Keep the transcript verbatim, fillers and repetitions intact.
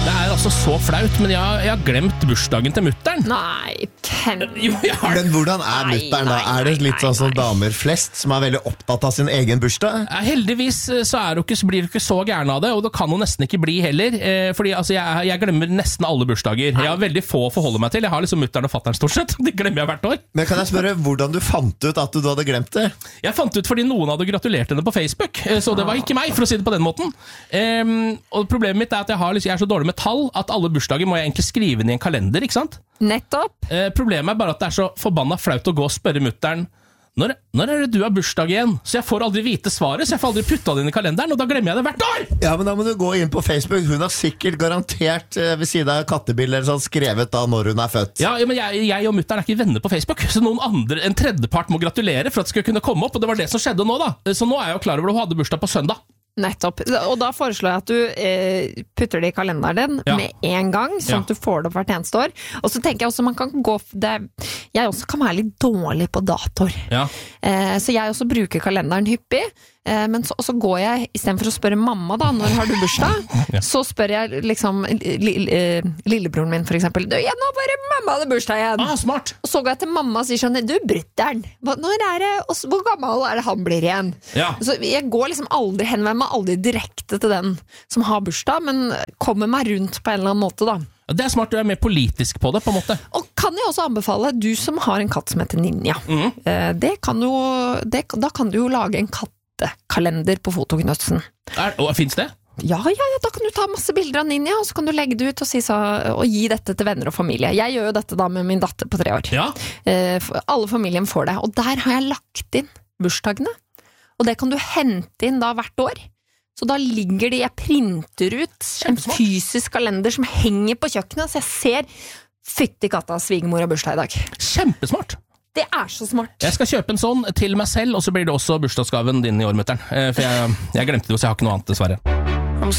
Det er altså så flaut, men jeg, har- jeg har glemt bursdagen til mutteren. Nei, pen... Jo, jeg har det. Men hvordan er Nei, mutteren da? nei, Er det nei, litt sånn som nei. damer flest, som er veldig opptatt av sin egen bursdag? Eh, Heldigvis eh, så er hun ikke, blir hun ikke så gæren av det, og det kan hun nesten ikke bli heller. Eh, fordi altså, jeg, jeg glemmer nesten alle bursdager. Jeg har veldig få å forholde meg til. Jeg har liksom mutteren og fatteren stort sett. De glemmer jeg hvert år. Men kan jeg spørre hvordan du fant ut at du hadde glemt det? Jeg fant ut fordi noen hadde gratulert henne på Facebook, eh, så det var ikke meg, for å si det på den måten. Em, og problemet mitt er at jeg, har, liksom, jeg er så dårlig med tall at alle bursdager må jeg egentlig skrive inn i en kalender, ikke sant? Nettopp. Eh, problemet er bare at det er så forbanna flaut å gå og spørre mutteren når, når er det du har bursdag igjen? Så jeg får aldri vite svaret, så jeg får aldri putta det inn i kalenderen, og da glemmer jeg det hvert år! Ja, men da må du gå inn på Facebook. Hun har sikkert garantert eh, ved siden av kattebilder sånn, skrevet da når hun er født. Ja, ja, men jeg, jeg og mutteren er ikke venner på Facebook, så noen andre, en tredjepart må gratulere for at det skal kunne komme opp, og det var det som skjedde nå da. Så nå er jeg jo klar over at hun hadde bursdag på søndag. Nettopp. Og da foreslår jeg at du eh, putter det i kalenderen din Ja. med en gang, sånn Ja. at du får det opp hvert eneste år. Og så tenker jeg også man kan gå det, Jeg også kan være litt dårlig på datoer. Ja. Eh, så jeg også bruker kalenderen hyppig. Eh, men så, og så går jeg, i stedet for å spørre mamma da, når har du bursdag, Ja. så spør jeg liksom li, li, eh, lillebroren min for eksempel. Du, ja, nå bare mamma hadde bursdag igjen. Ah, smart! Og så går jeg til mamma og sier sånn, du, Brytteren, hva- når er det, og så- hvor gammel er det han blir igjen? Ja. Så jeg går liksom aldri, henvender meg aldri direkte til den som har bursdag, men kommer meg rundt på en eller annen måte da. Det er smart, du er mer politisk på det, på en måte. Og kan jeg også anbefale, du som har en katt som heter Ninja, eh, det kan jo, det, da kan du jo lage en kattekalender på fotoknøtsen. Er, og, finnes det? Ja, ja, ja, da kan du ta masse bilder av Ninja, og så kan du legge det ut og, si så, og gi dette til venner og familie. Jeg gjør jo dette da med min datter på tre år. Ja. Eh, for alle familien får det, og der har jeg lagt inn bursdagene. Og det kan du hente inn da hvert år. Så da ligger de, jeg printer ut en Kjempesmart. fysisk kalender som henger på kjøkkenet, så jeg ser fytti katta svigermor har bursdag i dag. Kjempesmart! Det er så smart. Jeg skal kjøpe en sånn til meg selv, og så blir det også bursdagsgaven din i år, mutteren. Eh, For jeg, jeg glemte det jo, så jeg har ikke noe annet, dessverre.